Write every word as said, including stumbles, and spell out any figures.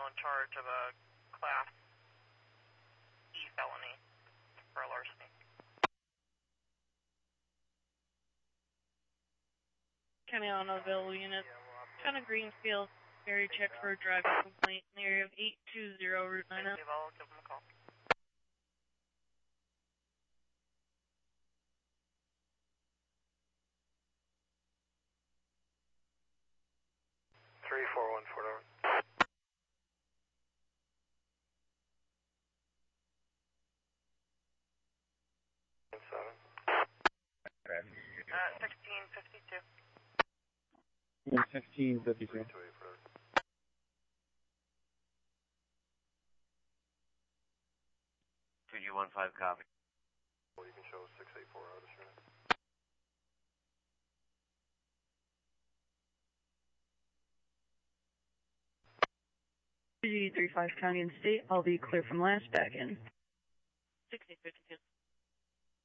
in charge of a Class E felony for larceny. County on available units. Town of Greenfield, area check for a driver complaint in the area of eight two zero Route nine. Thank you, I'll give them a call. three four one four over. seven. Uh, sixteen fifty-two. sixteen fifty-two. two G one five copy. Well, you can show six eight four out of sure. G three five County and State, I'll be clear from last back in. sixteen fifty-two.